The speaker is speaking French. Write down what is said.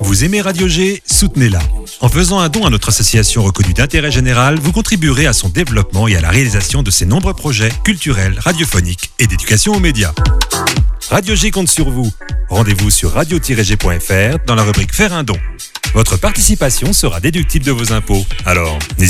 Vous aimez Radio G? Soutenez-la. En faisant un don à notre association reconnue d'intérêt général, vous contribuerez à son développement et à la réalisation de ses nombreux projets culturels, radiophoniques et d'éducation aux médias. Radio G compte sur vous. Rendez-vous sur radio-g.fr dans la rubrique Faire un don. Votre participation sera déductible de vos impôts. Alors, n'hésitez